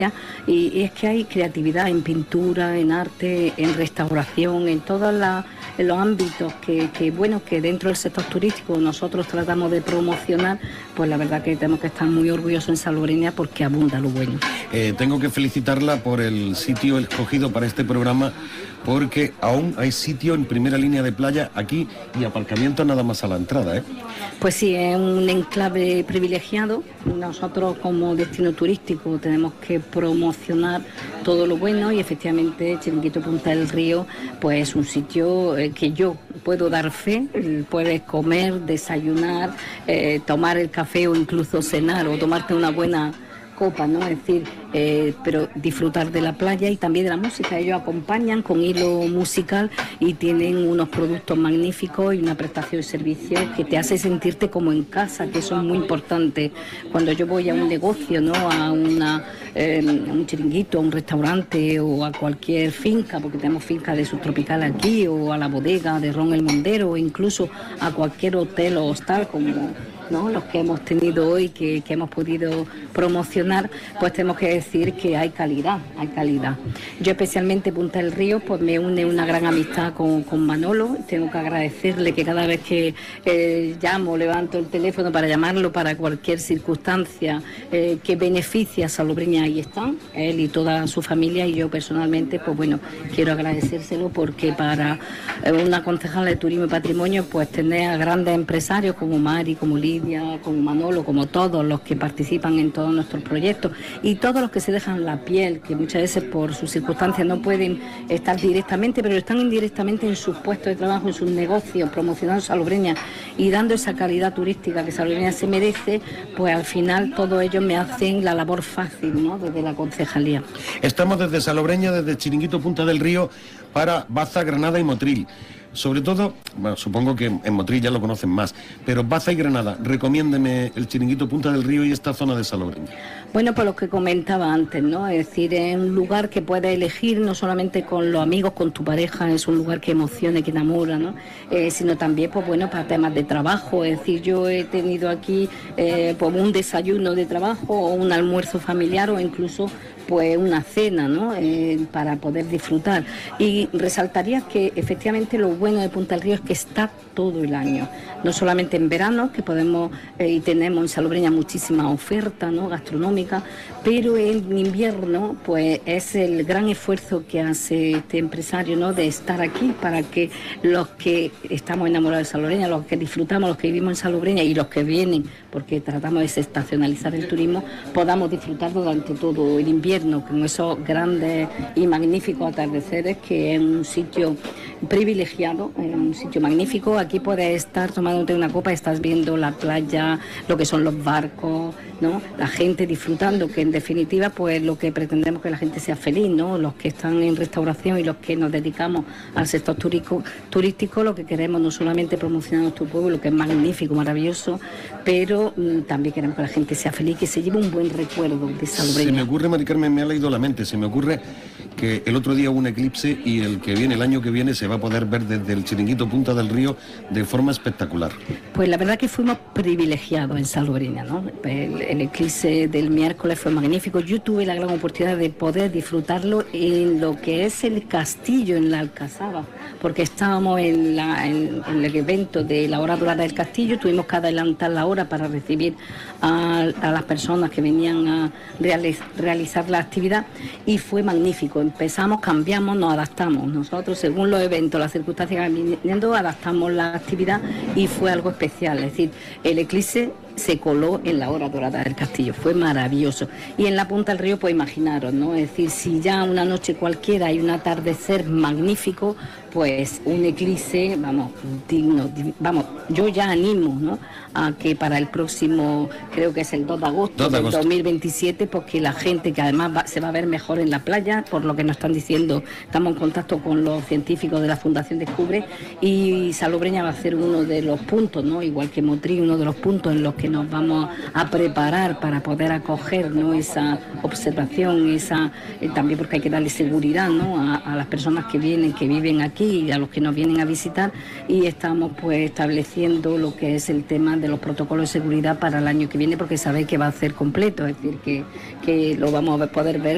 y es que hay creatividad en pintura, en arte, en restauración, en todos los ámbitos que dentro del sector turístico nosotros tratamos de promocionar. Pues la verdad que tenemos que estar muy orgullosos en Salobreña porque abunda lo bueno. Tengo que felicitarla por el sitio escogido para este programa, porque aún hay sitio en primera línea de playa aquí y aparcamiento nada más a la entrada, ¿eh? Pues sí, es un enclave privilegiado. Nosotros como destino turístico tenemos que promocionar todo lo bueno y efectivamente Chiringuito Punta del Río pues es un sitio que yo puedo dar fe. Puedes comer, desayunar, tomar el café o incluso cenar o tomarte una buena copa, ¿no? Es decir, pero disfrutar de la playa y también de la música. Ellos acompañan con hilo musical y tienen unos productos magníficos y una prestación de servicios que te hace sentirte como en casa, que eso es muy importante. Cuando yo voy a un negocio, ¿no? A un chiringuito, a un restaurante o a cualquier finca, porque tenemos finca de subtropical aquí, o a la bodega de Ron el Mondero, o incluso a cualquier hotel o hostal como, ¿no?, los que hemos tenido hoy, que hemos podido promocionar, pues tenemos que decir que hay calidad, hay calidad. Yo especialmente Punta del Río, pues me une una gran amistad con Manolo. Tengo que agradecerle que cada vez que llamo, levanto el teléfono para llamarlo para cualquier circunstancia que beneficie a Salobreña, ahí están, él y toda su familia, y yo personalmente, pues bueno, quiero agradecérselo porque para una concejala de Turismo y Patrimonio, pues tener a grandes empresarios como Mari, como Lidia, como Manolo, como todos los que participan en todos nuestros proyectos y todos los que se dejan la piel, que muchas veces por sus circunstancias no pueden estar directamente, pero están indirectamente en sus puestos de trabajo, en sus negocios, promocionando Salobreña y dando esa calidad turística que Salobreña se merece, pues al final todos ellos me hacen la labor fácil, ¿no?, desde la concejalía. Estamos desde Salobreña, desde Chiringuito Punta del Río, para Baza, Granada y Motril. Sobre todo, bueno, supongo que en Motril ya lo conocen más, pero Baza y Granada, recomiéndeme el Chiringuito Punta del Río y esta zona de Salobreña. Bueno, pues lo que comentaba antes, ¿no? Es decir, es un lugar que puedes elegir no solamente con los amigos, con tu pareja, es un lugar que emociona, que enamora, ¿no? Sino también, pues bueno, para temas de trabajo. Es decir, yo he tenido aquí pues un desayuno de trabajo o un almuerzo familiar o incluso pues una cena, ¿no?, para poder disfrutar. Y resaltaría que efectivamente lo bueno de Punta del Río es que está todo el año, no solamente en verano, que podemos y tenemos en Salobreña muchísima oferta, ¿no?, gastronómica, pero en invierno pues es el gran esfuerzo que hace este empresario, ¿no?, de estar aquí para que los que estamos enamorados de Salobreña, los que disfrutamos, los que vivimos en Salobreña y los que vienen, porque tratamos de desestacionalizar el turismo, podamos disfrutar durante todo el invierno con esos grandes y magníficos atardeceres, que es un sitio privilegiado, es un sitio magnífico. Aquí puedes estar tomándote una copa y estás viendo la playa, lo que son los barcos, ¿no?, la gente disfrutando, que en definitiva pues lo que pretendemos es que la gente sea feliz, ¿no?, los que están en restauración y los que nos dedicamos al sector turístico, lo que queremos no solamente promocionar nuestro pueblo, que es magnífico, maravilloso, pero también queremos que la gente sea feliz, que se lleve un buen recuerdo de Salobreña. Se me ocurre, Mari Carmen, me ha leído la mente, se me ocurre que el otro día hubo un eclipse y el año que viene se va a poder ver desde el Chiringuito Punta del Río de forma espectacular. Pues la verdad que fuimos privilegiados en Salobreña, ¿no? El eclipse del miércoles fue magnífico. Yo tuve la gran oportunidad de poder disfrutarlo en lo que es el castillo, en la Alcazaba, porque estábamos en el evento de la hora dorada del castillo. Tuvimos que adelantar la hora para recibir a las personas que venían a realizar la actividad y fue magnífico. Empezamos, cambiamos, nos adaptamos. Nosotros, según los eventos, las circunstancias que van viniendo, adaptamos la actividad y fue algo especial. Es decir, el eclipse se coló en la hora dorada del castillo, fue maravilloso. Y en la Punta del Río, pues imaginaros, ¿no? Es decir, si ya una noche cualquiera hay un atardecer magnífico, pues un eclipse, vamos, digno, vamos, yo ya animo, ¿no?, a que para el próximo, creo que es el 2 de agosto del 2027, porque la gente, que además se va a ver mejor en la playa, por lo que nos están diciendo, estamos en contacto con los científicos de la Fundación Descubre, y Salobreña va a ser uno de los puntos, ¿no?, igual que Motril, uno de los puntos en los que nos vamos a preparar para poder acoger, ¿no?, esa observación, también porque hay que darle seguridad, ¿no?, a las personas que vienen, que viven aquí, y a los que nos vienen a visitar, y estamos pues estableciendo lo que es el tema de los protocolos de seguridad para el año que viene, porque sabéis que va a ser completo, es decir, que lo vamos a poder ver